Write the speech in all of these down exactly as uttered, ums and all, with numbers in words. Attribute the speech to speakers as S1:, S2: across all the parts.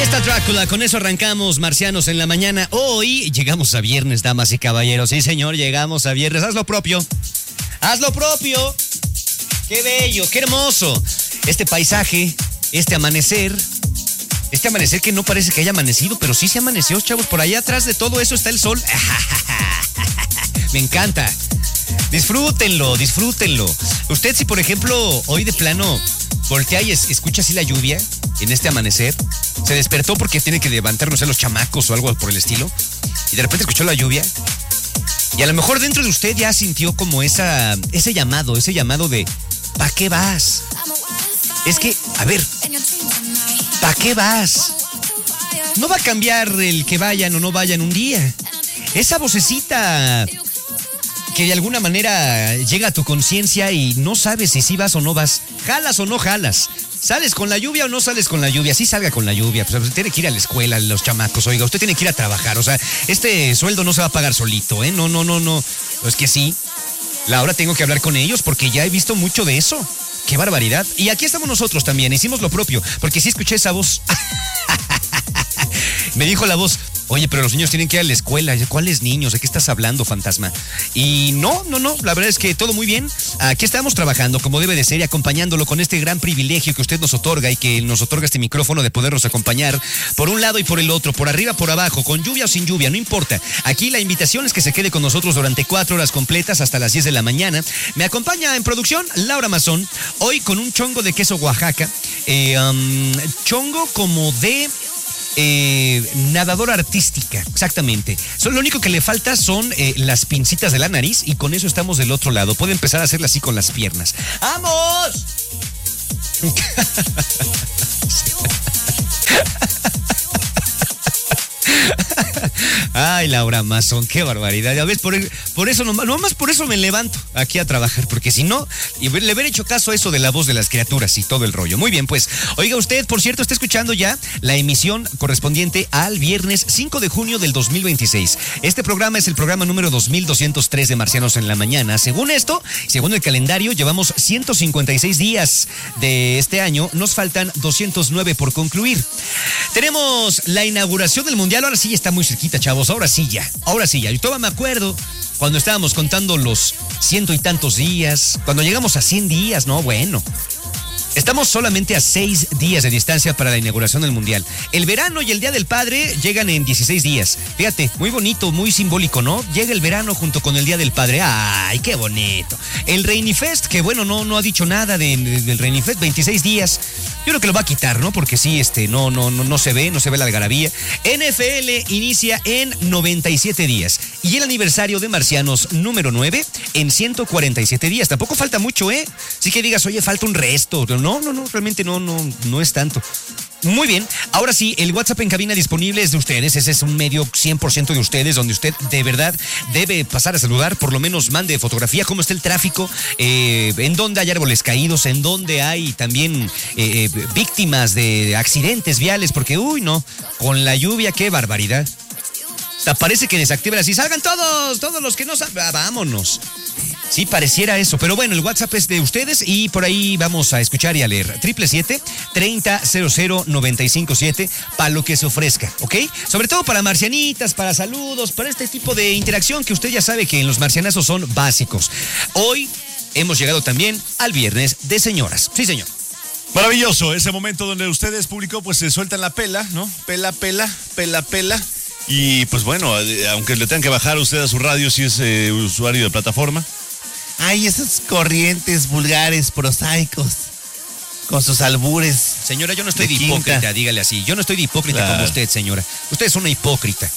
S1: está Drácula, con eso arrancamos Marcianos en la mañana. Hoy llegamos a viernes, damas y caballeros. Sí, señor, llegamos a viernes. Haz lo propio. Haz lo propio. Qué bello, qué hermoso. Este paisaje, este amanecer. Este amanecer que no parece que haya amanecido, pero sí se amaneció, chavos. Por allá atrás de todo eso está el sol. Me encanta. Disfrútenlo, disfrútenlo. Usted, si por ejemplo hoy de plano voltea y es, escucha así la lluvia en este amanecer, se despertó porque tiene que levantar, no sé, los chamacos o algo por el estilo, y de repente escuchó la lluvia, y a lo mejor dentro de usted ya sintió como esa, ese llamado, ese llamado de ¿pa' qué vas? Es que, a ver, ¿pa' qué vas? No va a cambiar el que vayan o no vayan un día. Esa vocecita que de alguna manera llega a tu conciencia y no sabes si sí vas o no vas, jalas o no jalas, sales con la lluvia o no sales con la lluvia, sí salga con la lluvia, pues usted tiene que ir a la escuela, los chamacos, oiga, usted tiene que ir a trabajar, o sea, este sueldo no se va a pagar solito, ¿eh? No, no, no, no, es que sí, Laura, tengo que hablar con ellos porque ya he visto mucho de eso, qué barbaridad, y aquí estamos nosotros también, hicimos lo propio, porque sí escuché esa voz, me dijo la voz, oye, pero los niños tienen que ir a la escuela. ¿Cuáles niños? ¿De qué estás hablando, fantasma? Y no, no, no, la verdad es que todo muy bien. Aquí estamos trabajando como debe de ser y acompañándolo con este gran privilegio que usted nos otorga y que nos otorga este micrófono de podernos acompañar por un lado y por el otro, por arriba, por abajo, con lluvia o sin lluvia, no importa. Aquí la invitación es que se quede con nosotros durante cuatro horas completas hasta las diez de la mañana. Me acompaña en producción Laura Mazón, hoy con un chongo de queso Oaxaca, eh, um, chongo como de... Eh, nadadora artística, exactamente. So, lo único que le falta son eh, las pincitas de la nariz y con eso estamos del otro lado. Puede empezar a hacerla así con las piernas. ¡Vamos! Ay, Laura Mazón, qué barbaridad. Ya ves, por, por eso nomás, nomás por eso me levanto aquí a trabajar, porque si no, y le hubiera hecho caso a eso de la voz de las criaturas y todo el rollo. Muy bien, pues, oiga usted, por cierto, está escuchando ya la emisión correspondiente al viernes cinco de junio del dos mil veintiséis. Este programa es el programa número dos mil doscientos tres de Marcianos en la Mañana. Según esto, según el calendario, llevamos ciento cincuenta y seis días de este año. Nos faltan doscientos nueve por concluir. Tenemos la inauguración del Mundial. Ahora sí está muy cerquita, chavos. Ahora sí ya. Ahora sí ya. Yo todavía me acuerdo cuando estábamos contando los ciento y tantos días. Cuando llegamos a cien días, no, bueno. Estamos solamente a seis días de distancia para la inauguración del Mundial. El verano y el Día del Padre llegan en dieciséis días. Fíjate, muy bonito, muy simbólico, ¿no? Llega el verano junto con el Día del Padre. ¡Ay, qué bonito! El Reinifest, que bueno, no, no ha dicho nada de, de, del Reinifest, veintiséis días. Yo creo que lo va a quitar, ¿no? Porque sí, este, no, no, no, no se ve, no se ve la algarabía. N F L inicia en noventa y siete días. Y el aniversario de Marcianos número nueve en ciento cuarenta y siete días. Tampoco falta mucho, ¿eh? Sí que digas, oye, falta un resto. No, no, no, realmente no, no, no es tanto. Muy bien, ahora sí, el WhatsApp en cabina disponible es de ustedes, ese es un medio cien por ciento de ustedes, donde usted de verdad debe pasar a saludar, por lo menos mande fotografía, cómo está el tráfico, eh, en dónde hay árboles caídos, en dónde hay también eh, víctimas de accidentes viales, porque uy, no, con la lluvia, qué barbaridad. Hasta parece que desactivan así, salgan todos, todos los que no salgan, vámonos. Sí, pareciera eso, pero bueno, el WhatsApp es de ustedes y por ahí vamos a escuchar y a leer. Triple siete, treinta, cero cero, noventa y cinco siete, para lo que se ofrezca, ¿ok? Sobre todo para marcianitas, para saludos, para este tipo de interacción que usted ya sabe que en los marcianazos son básicos. Hoy hemos llegado también al viernes de señoras. Sí, señor.
S2: Maravilloso, ese momento donde ustedes, público, pues se sueltan la pela, ¿no? Pela, pela, pela, pela. Y pues bueno, aunque le tengan que bajar usted a su radio si es eh, usuario de plataforma.
S3: Ay, esos corrientes vulgares, prosaicos, con sus albures.
S1: Señora, yo no estoy de, de hipócrita, dígale así. Yo no estoy de hipócrita claro. Como usted, señora. Usted es una hipócrita.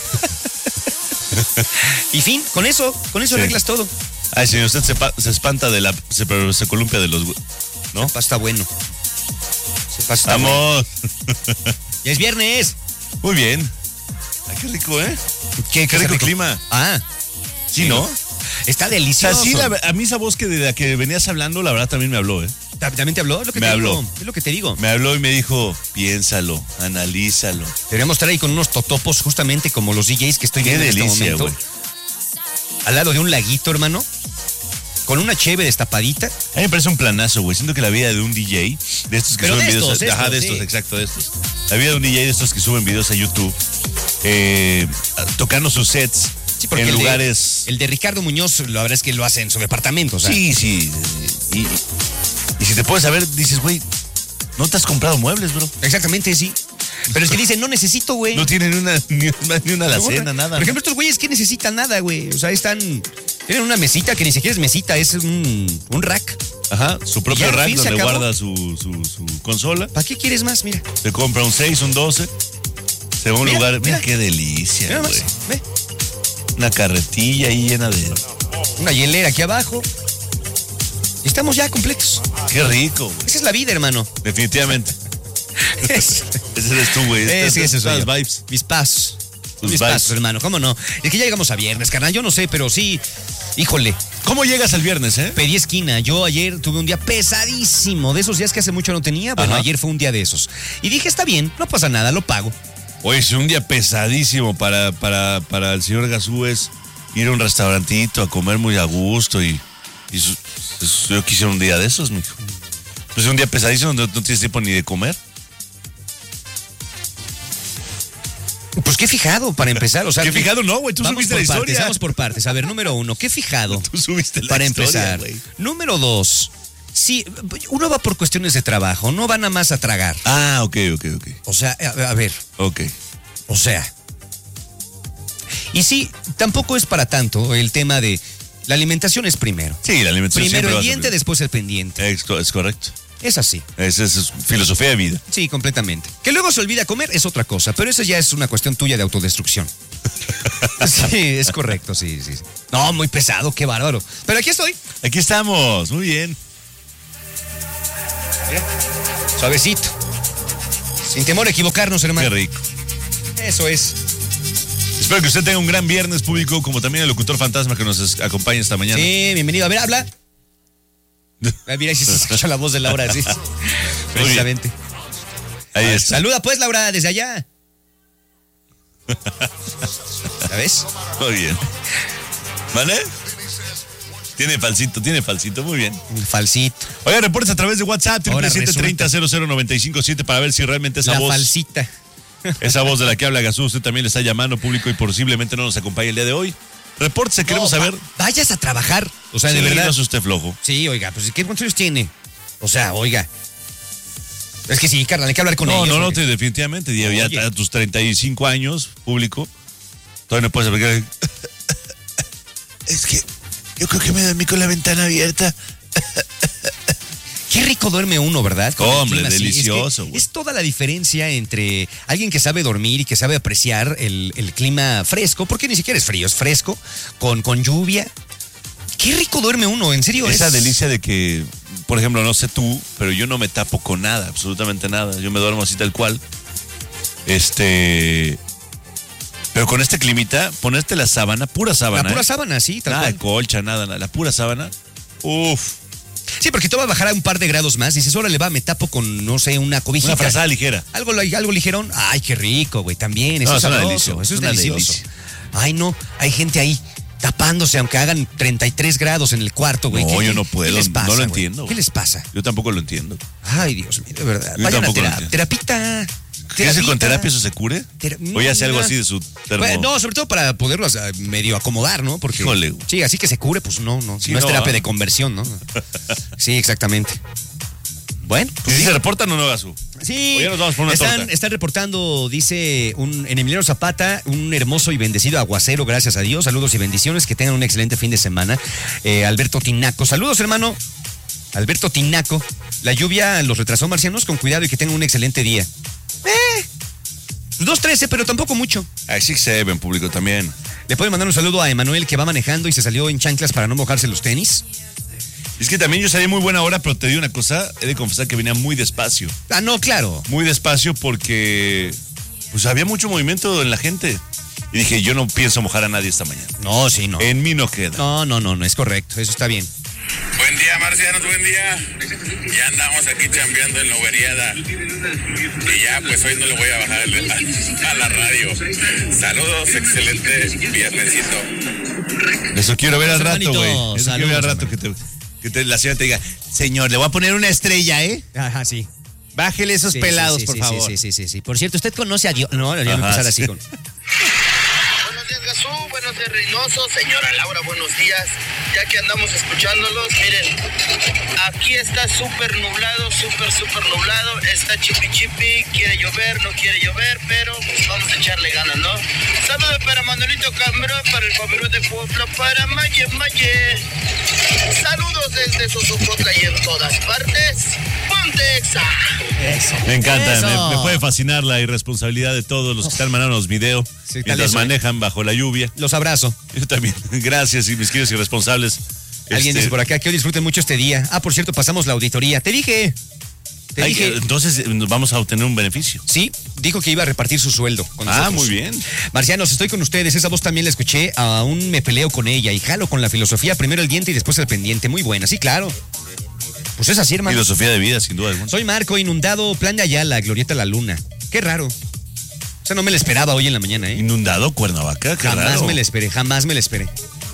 S1: Y fin, con eso, con eso sí. Arreglas todo.
S2: Ay, señor, usted se, pa- se espanta de la... Se, se columpia de los... ¿No?
S1: Se pasta bueno. Se pasta
S2: ¡Vamos!
S1: Bueno. Ya es viernes.
S2: Muy bien. Ay, qué rico, ¿eh?
S1: Qué,
S2: qué rico, rico clima.
S1: Ah.
S2: Sí, ¿no?
S1: Está delicioso.
S2: O sea, sí, la, a mí esa voz que de la que venías hablando, la verdad también me habló, ¿eh?
S1: ¿También te habló? Es lo que
S2: me
S1: te
S2: habló.
S1: Digo. Es lo que te digo.
S2: Me habló y me dijo, piénsalo, analízalo.
S1: Deberíamos estar ahí con unos totopos justamente como los D Js que estoy viendo en este momento. Güey. Al lado de un laguito, hermano. Con una cheve destapadita.
S2: A mí me parece un planazo, güey. Siento que la vida de un D J, de estos que
S1: Pero
S2: suben
S1: de
S2: videos.
S1: Estos,
S2: ajá,
S1: estos,
S2: de estos,
S1: sí.
S2: exacto, de estos. Había un D J de estos que suben videos a YouTube eh, tocando sus sets
S1: Sí, porque
S2: en
S1: el
S2: lugares...
S1: De, el de Ricardo Muñoz, la verdad es que lo hace en su departamento. O sea.
S2: Sí, sí. Y, y si te puedes saber, dices, güey, no te has comprado muebles, bro.
S1: Exactamente, sí. Pero es que dicen, no necesito, güey.
S2: No tienen una, ni una, ni una alacena, nada.
S1: Por ejemplo, estos güeyes que necesitan nada, güey. O sea, están... Tienen una mesita que ni siquiera es mesita, es un, un rack.
S2: Ajá, su propio
S1: Ya,
S2: rack
S1: fin, se
S2: donde
S1: acabó.
S2: guarda su, su, su consola.
S1: ¿Para qué quieres más? Mira.
S2: Se compra un seis, un doce. Se va a un
S1: Mira,
S2: lugar. Mira,
S1: mira.
S2: qué delicia,
S1: Mira
S2: güey.
S1: más, ve.
S2: Una carretilla ahí llena de.
S1: Una hielera aquí abajo. Y estamos ya completos.
S2: Qué rico, güey.
S1: Esa es la vida, hermano.
S2: Definitivamente.
S1: Es-
S2: Ese eres tú, güey.
S1: Eh,
S2: Estas-
S1: sí, ese soy
S2: estas
S1: yo.
S2: vibes.
S1: Mis pasos.
S2: Tus
S1: Mis
S2: vibes.
S1: pasos, hermano. ¿Cómo no? Es que ya llegamos a viernes, carnal. Yo no sé, pero sí. Híjole.
S2: ¿Cómo llegas el viernes, eh?
S1: Pedí esquina. Yo ayer tuve un día pesadísimo. De esos días que hace mucho no tenía. Bueno,
S2: Ajá.
S1: ayer fue un día de esos. Y dije, está bien, no pasa nada, lo pago.
S2: Oye, es un día pesadísimo para, para, para el señor Gazú es ir a un restaurantito a comer muy a gusto y, y su- su- yo quisiera un día de esos, mijo. Pues es un día pesadísimo donde no tienes tiempo ni de comer.
S1: Pues qué fijado para empezar. O sea,
S2: ¿Qué fijado no, güey? Tú
S1: vamos
S2: subiste
S1: por
S2: la
S1: partes,
S2: historia.
S1: Vamos por partes. A ver, número uno, qué fijado.
S2: Tú subiste la
S1: para
S2: historia,
S1: empezar.
S2: güey.
S1: Número dos, sí, uno va por cuestiones de trabajo, no va nada más a tragar.
S2: Ah, ok, ok, ok.
S1: O sea, a, a ver,
S2: Ok.
S1: o sea. Y sí, tampoco es para tanto el tema de la alimentación es primero.
S2: Sí, la alimentación
S1: Primero
S2: siempre
S1: el
S2: va a ser
S1: diente,
S2: primero.
S1: después el pendiente.
S2: Es, co- es correcto.
S1: Es así.
S2: Esa es, es filosofía de vida.
S1: Sí, completamente. Que luego se olvida comer es otra cosa, pero eso ya es una cuestión tuya de autodestrucción. Sí, es correcto, sí, sí. sí. No, muy pesado, qué bárbaro. Pero aquí estoy.
S2: Aquí estamos, muy bien.
S1: Mira, suavecito. Sin temor a equivocarnos, hermano.
S2: Qué rico.
S1: Eso es.
S2: Espero que usted tenga un gran viernes público, como también el locutor fantasma que nos es- acompaña esta mañana.
S1: Sí, bienvenido. A ver, habla. Ah, mira, si se escucha la voz de Laura, sí. Precisamente.
S2: Ahí
S1: Ah,
S2: está.
S1: Saluda pues, Laura, desde allá. ¿Sabes?
S2: Muy bien. ¿Vale? Tiene falsito, tiene falsito, muy bien.
S1: Un falsito.
S2: Oiga, reportes a través de WhatsApp,
S1: Ahora
S2: siete siete tres
S1: resulta.
S2: cero cero cero nueve cinco siete para ver si realmente esa
S1: La
S2: voz,
S1: falsita.
S2: esa voz de la que habla Gazú, usted también le está llamando público y posiblemente no nos acompañe el día de hoy. Repórtese, queremos
S1: No,
S2: saber.
S1: va- vayas a trabajar. O sea, de
S2: Sí,
S1: verdad.
S2: no es usted flojo.
S1: Sí, oiga, pues ¿qué cuántos años tiene? O sea, oiga. Es que sí, carnal, hay que hablar con
S2: No,
S1: ellos.
S2: no, no,
S1: porque-
S2: te- definitivamente. Ya, ya
S1: Oye.
S2: a tus treinta y cinco años, público, todavía no puedes saber. Es que yo creo que me dormí con la ventana abierta.
S1: Qué rico duerme uno, ¿verdad? Con el
S2: Hombre,
S1: clima así.
S2: delicioso,
S1: Es, que
S2: güey.
S1: es toda la diferencia entre alguien que sabe dormir y que sabe apreciar el, el clima fresco, porque ni siquiera es frío, es fresco, con, con lluvia. Qué rico duerme uno, en serio.
S2: Esa
S1: es-
S2: delicia de que, por ejemplo, no sé tú, pero yo no me tapo con nada, absolutamente nada. Yo me duermo así tal cual. Este. Pero con este climita, ponerte la sábana, pura sábana.
S1: La pura
S2: ¿eh?
S1: sábana, sí, tal
S2: Nada de
S1: cual.
S2: colcha, nada, nada. La pura sábana. Uf.
S1: Sí, porque tú vas a bajar a un par de grados más. Dices, órale, va, me tapo con, no sé, una cobijita.
S2: Una frazada ligera.
S1: Algo, algo ligerón. Ay, qué rico, güey, también. Eso
S2: No,
S1: es
S2: es una
S1: sabroso,
S2: delicia,
S1: eso es
S2: una
S1: delicioso.
S2: delicia.
S1: Ay, no, hay gente ahí tapándose, aunque hagan treinta y tres grados en el cuarto, güey.
S2: No,
S1: ¿Qué-
S2: yo no
S1: qué
S2: puedo,
S1: les pasa,
S2: no lo
S1: güey?
S2: entiendo,
S1: ¿Qué
S2: güey.
S1: les pasa?
S2: Yo tampoco lo entiendo.
S1: Ay, Dios mío, de verdad.
S2: Yo
S1: Vayan a
S2: tampoco lo
S1: tera-
S2: entiendo.
S1: terapita.
S2: ¿Quieres que con
S1: terapita.
S2: terapia eso se cure?
S1: Tera-
S2: ¿O ya hace algo
S1: no.
S2: así de su termo?
S1: Bueno, no, sobre todo para poderlo eh, medio acomodar, ¿no? Porque.
S2: Híjole, güey.
S1: Sí, así que se cure, pues no, no.
S2: Sí,
S1: no es
S2: no,
S1: terapia
S2: ah.
S1: de conversión, ¿no? Sí, exactamente. Bueno,
S2: ¿Y
S1: pues
S2: si
S1: sí.
S2: se reportan o no, Gazú?
S1: Sí,
S2: O ya nos vamos por una
S1: están,
S2: torta.
S1: están reportando, dice un, en Emiliano Zapata, un hermoso y bendecido aguacero, gracias a Dios. Saludos y bendiciones, que tengan un excelente fin de semana. Eh, Alberto Tinaco, saludos hermano. Alberto Tinaco, la lluvia los retrasó, marcianos, con cuidado y que tengan un excelente día. Eh, dos trece, pero tampoco mucho.
S2: Así se ve en público también.
S1: Le pueden mandar un saludo a Emanuel, que va manejando y se salió en chanclas para no mojarse los tenis.
S2: Es que también yo salí muy buena hora, pero te digo una cosa, he de confesar que venía muy despacio.
S1: Ah, no, claro.
S2: Muy despacio porque pues había mucho movimiento en la gente. Y dije, yo no pienso mojar a nadie esta mañana.
S1: No, sí, no.
S2: En mí no queda.
S1: No, no, no, no es correcto, eso está bien.
S4: Buen día, marcianos, buen día. Ya andamos aquí chambeando en la Uberiada. Y ya, pues hoy no le voy a bajar el- a, a la radio. Saludos, excelente viernesito.
S2: Eso quiero ver al rato,
S1: Hermanito,
S2: güey. Eso quiero ver al
S1: saludos,
S2: rato que, te, que te- la señora te diga, señor, le voy a poner una estrella, ¿eh?
S1: Ajá, sí.
S3: Bájele esos
S1: Sí,
S3: pelados,
S1: sí, sí,
S3: por
S1: sí,
S3: favor.
S1: Sí, sí, sí, sí. Por cierto, ¿usted conoce a Dios? No, ya voy a
S2: Ajá,
S1: empezar
S2: sí.
S1: así con...
S5: Buenos días, Gazú. Buenos días, Reynoso. Señora Laura, buenos días. Ya que andamos escuchándolos, miren, aquí está súper nublado, súper, súper nublado. Está chipi chipi, quiere llover, no quiere llover, pero pues vamos a echarle ganas, ¿no? Saludos para Manuelito Cambro, para el Fabio de Puebla, para Maye Maye. Saludos desde Sosocotla y en todas partes. ¡Ponte Exa!
S1: Eso.
S2: Me encanta,
S1: Eso.
S2: me, me puede fascinar la irresponsabilidad de todos los que están mandando los videos
S1: Sí, tal
S2: mientras
S1: eso, ¿eh?
S2: manejan bajo la lluvia.
S1: Los abrazo.
S2: Yo también. Gracias, y mis queridos irresponsables.
S1: Alguien
S2: Este,
S1: dice por acá que hoy disfruten mucho este día. Ah, por cierto, pasamos la auditoría. Te dije. Te
S2: ay,
S1: dije.
S2: entonces eh, vamos a obtener un beneficio.
S1: Sí, dijo que iba a repartir su sueldo con
S2: Ah,
S1: nosotros.
S2: muy bien.
S1: Marcianos, estoy con ustedes. Esa voz también la escuché. Aún me peleo con ella y jalo con la filosofía. Primero el diente y después el pendiente. Muy buena, sí, claro. Pues es así, hermano.
S2: Filosofía de vida, sin duda alguna.
S1: Soy Marco, inundado, plan de Ayala, Glorieta La Luna. Qué raro. O sea, no me la esperaba hoy en la mañana, ¿eh?
S2: Inundado Cuernavaca, qué
S1: Jamás
S2: raro.
S1: me la esperé, jamás me la esperé.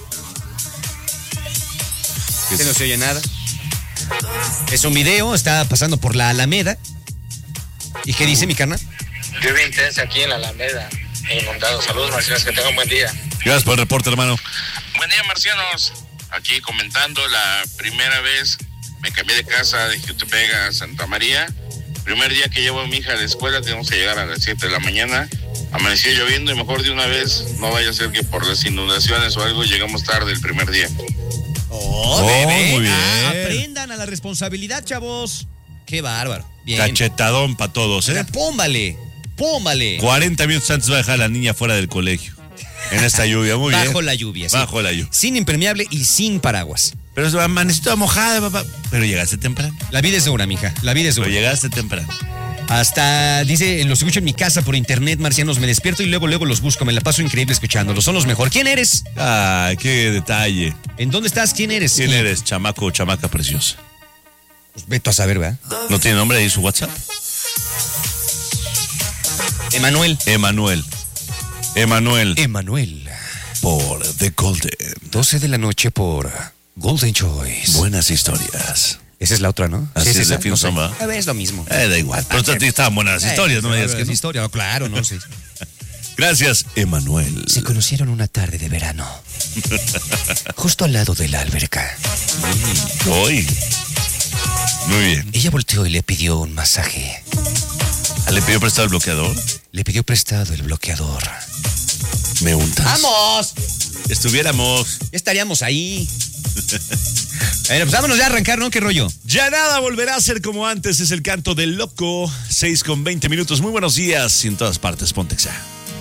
S1: Se no se oye nada. Es un video, está pasando por la Alameda. ¿Y qué dice mi carnal?
S6: Lluvia intensa aquí en la Alameda, inundado. Saludos, marcianos, que tengan un buen día.
S2: Gracias por el reporte, hermano.
S4: Buen día, marcianos. Aquí comentando la primera vez me cambié de casa de Jutepec a Santa María. Primer día que llevo a mi hija a la escuela, tenemos que llegar a las siete de la mañana. Amaneció lloviendo y mejor de una vez, no vaya a ser que por las inundaciones o algo llegamos tarde el primer día.
S1: Oh,
S2: bebé. muy bien.
S1: Ah, aprendan a la responsabilidad, chavos. Qué bárbaro. Bien.
S2: Cachetadón para todos, ¿eh?
S1: Pómbale, pómbale.
S2: cuarenta minutos antes va a dejar a la niña fuera del colegio. En esta lluvia, muy bien.
S1: Bajo la lluvia, sí.
S2: Bajo la lluvia.
S1: Sin impermeable y sin paraguas.
S2: Pero amanecito mojada, papá. Pero llegaste temprano.
S1: La vida es dura, mija. La vida es
S2: Pero
S1: dura.
S2: llegaste temprano.
S1: Hasta, dice, los escucho en mi casa por internet, marcianos. Me despierto y luego, luego los busco. Me la paso increíble escuchándolos. Son los mejor. ¿Quién eres?
S2: Ay, qué detalle.
S1: ¿En dónde estás? ¿Quién eres?
S2: ¿Quién
S1: Y-
S2: eres, chamaco o chamaca preciosa?
S1: Pues veto a saber, ¿verdad?
S2: ¿No tiene nombre ahí su WhatsApp?
S1: Emanuel.
S2: Emanuel. Emanuel.
S1: Emanuel.
S2: Por The Golden.
S1: doce de la noche por Golden Choice.
S2: Buenas historias.
S1: Esa es la otra, ¿no?
S2: Así es
S1: esa?
S2: de Fin
S1: No sé.
S2: Samba.
S1: A ver, es lo mismo.
S2: Eh, da igual. Pero a ti estaban buenas las historias, no me digas que
S1: Es
S2: no.
S1: historia, no, claro, no sé.
S2: Gracias, Emanuel.
S1: Se conocieron una tarde de verano. Justo al lado de la alberca.
S2: Hoy. Muy bien.
S1: Ella volteó y le pidió un masaje.
S2: Ah, ¿le pidió prestado el bloqueador?
S1: Le pidió prestado el bloqueador.
S2: ¿Me untas?
S1: ¡Vamos!
S2: Estuviéramos.
S1: Ya estaríamos ahí. Bueno, pues vámonos ya a arrancar, ¿no? ¿Qué rollo?
S2: Ya nada volverá a ser como antes, es el canto del loco. seis con veinte minutos. Muy buenos días y en todas partes, Pontexa.